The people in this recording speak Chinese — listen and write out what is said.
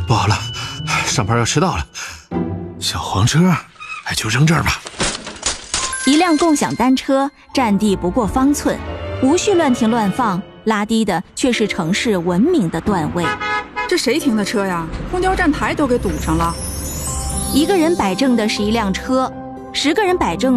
不好了，上班要迟到了。小黄车，就扔这儿吧。 一辆共享单车占地不过方寸，无需乱停乱放，拉低的却是城市文明的段位。 这谁停的车呀？公交站台都给堵上了。 一个人摆正的是一辆车，10个人摆正